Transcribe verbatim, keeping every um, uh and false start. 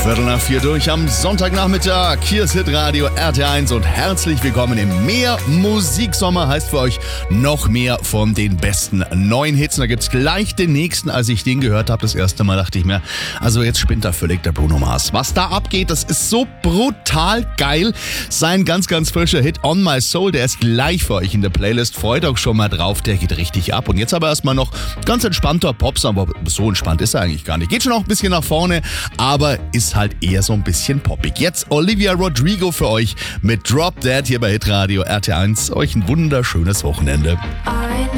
Viertel nach vier durch am Sonntagnachmittag. Hier ist Hitradio R T eins und herzlich willkommen im Mehr Musiksommer. Heißt für euch noch mehr von den besten neuen Hits. Und da gibt's gleich den nächsten. Als ich den gehört habe, das erste Mal dachte ich mir, also jetzt spinnt da völlig der Bruno Mars. Was da abgeht, das ist so brutal geil. Sein ganz, ganz frischer Hit On My Soul, der ist gleich für euch in der Playlist. Freut euch schon mal drauf, der geht richtig ab. Und jetzt aber erstmal noch ganz entspannter Popsong, aber so entspannt ist er eigentlich gar nicht. Geht schon auch ein bisschen nach vorne, aber ist halt eher so ein bisschen poppig. Jetzt Olivia Rodrigo für euch mit Drop Dead hier bei Hitradio R T eins. Euch ein wunderschönes Wochenende.